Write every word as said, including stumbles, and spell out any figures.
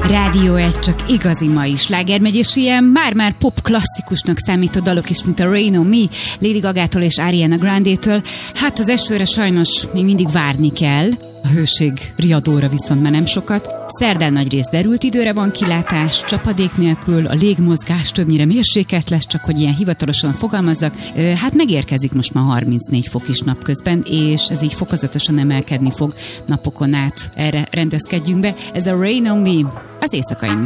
Rádió egy, csak igazi mai sláger megy, és ilyen már-már pop klasszikusnak számító dalok is, mint a Rain on Me, Lady Gagától és Ariana Grande-től. Hát az esőre sajnos még mindig várni kell, a hőség riadóra viszont már nem sokat. Szerdán nagyrészt derült időre van kilátás, csapadék nélkül, a légmozgás többnyire mérsékelt lesz, csak hogy ilyen hivatalosan fogalmazzak. Hát megérkezik most már harmincnégy fok is napközben, és ez így fokozatosan emelkedni fog napokon át. Erre rendezkedjünk be. Ez a Rain on Me, az éjszakai